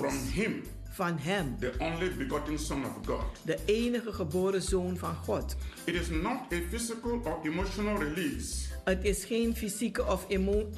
From him, van hem, the only begotten Son of God. de enige geboren zoon van God. It is not a physical or emotional release. Het is geen fysieke of